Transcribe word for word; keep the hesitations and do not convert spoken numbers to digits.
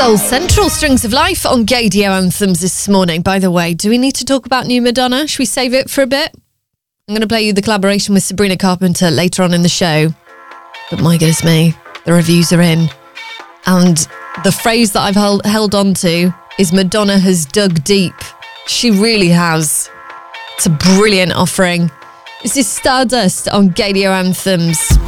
Soul Central, Strings of Life on Gaydio Anthems this morning. By the way, do we need to talk about new Madonna? Should we save it for a bit? I'm going to play you the collaboration with Sabrina Carpenter later on in the show. But my goodness me, the reviews are in. And the phrase that I've held, held on to is Madonna has dug deep. She really has. It's a brilliant offering. This is Stardust on Gaydio Anthems.